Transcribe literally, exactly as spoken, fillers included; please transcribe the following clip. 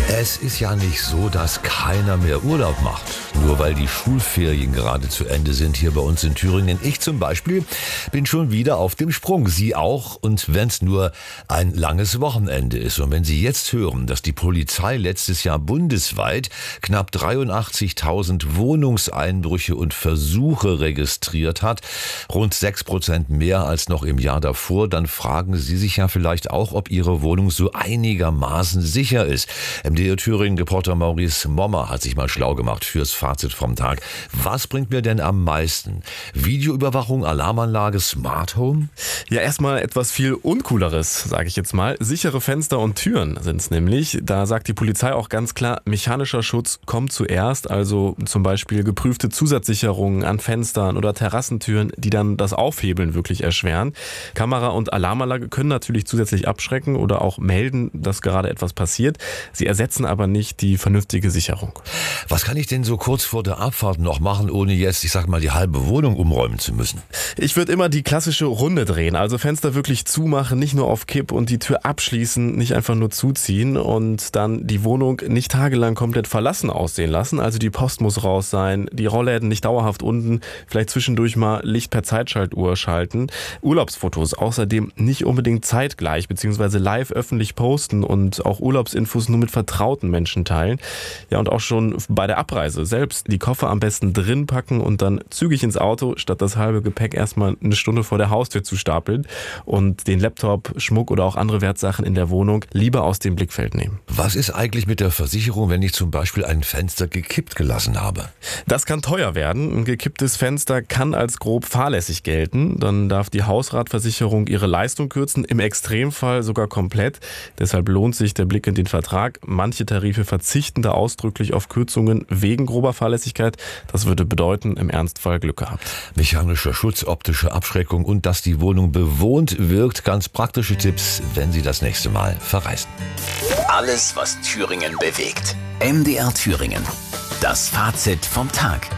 Es ist ja nicht so, dass keiner mehr Urlaub macht. Nur weil die Schulferien gerade zu Ende sind hier bei uns in Thüringen. Ich zum Beispiel bin schon wieder auf dem Sprung. Sie auch. Und wenn es nur ein langes Wochenende ist. Und wenn Sie jetzt hören, dass die Polizei letztes Jahr bundesweit knapp dreiundachtzigtausend Wohnungseinbrüche und Versuche registriert hat, rund sechs Prozent mehr als noch im Jahr davor, dann fragen Sie sich ja vielleicht auch, ob Ihre Wohnung so einigermaßen sicher ist. M D R Thüringen-Reporter Maurice Mommer hat sich mal schlau gemacht fürs Fazit vom Tag. Was bringt mir denn am meisten? Videoüberwachung, Alarmanlage, Smart Home? Ja, erstmal etwas viel Uncooleres, sage ich jetzt mal. Sichere Fenster und Türen sind es nämlich. Da sagt die Polizei auch ganz klar, mechanischer Schutz kommt zuerst. Also zum Beispiel geprüfte Zusatzsicherungen an Fenstern oder Terrassentüren, die dann das Aufhebeln wirklich erschweren. Kamera und Alarmanlage können natürlich zusätzlich abschrecken oder auch melden, dass gerade etwas passiert. Sie ersetzen aber nicht die vernünftige Sicherung. Was kann ich denn so kurz vor der Abfahrt noch machen, ohne jetzt, ich sag mal, die halbe Wohnung umräumen zu müssen? Ich würde immer die klassische Runde drehen, also Fenster wirklich zumachen, nicht nur auf Kipp und die Tür abschließen, nicht einfach nur zuziehen und dann die Wohnung nicht tagelang komplett verlassen aussehen lassen. Also die Post muss raus sein, die Rollläden nicht dauerhaft unten, vielleicht zwischendurch mal Licht per Zeitschaltuhr schalten. Urlaubsfotos außerdem nicht unbedingt zeitgleich bzw. live öffentlich posten und auch Urlaubsinfos nur mit vertrauten Menschen teilen. Ja, und auch schon bei der Abreise selbst die Koffer am besten drin packen und dann zügig ins Auto, statt das halbe Gepäck erstmal eine Stunde vor der Haustür zu stapeln und den Laptop, Schmuck oder auch andere Wertsachen in der Wohnung lieber aus dem Blickfeld nehmen. Was ist eigentlich mit der Versicherung, wenn ich zum Beispiel ein Fenster gekippt gelassen habe? Das kann teuer werden. Ein gekipptes Fenster kann als grob fahrlässig gelten. Dann darf die Hausratversicherung ihre Leistung kürzen, im Extremfall sogar komplett. Deshalb lohnt sich der Blick in den Vertrag. Manche Tarife verzichten da ausdrücklich auf Kürzungen wegen grober Fahrlässigkeit. Das würde bedeuten, im Ernstfall Glück gehabt. Mechanischer Schutz, optische Abschreckung und dass die Wohnung bewohnt wirkt. Ganz praktische Tipps, wenn Sie das nächste Mal verreisen. Alles, was Thüringen bewegt. M D R Thüringen. Das Fazit vom Tag.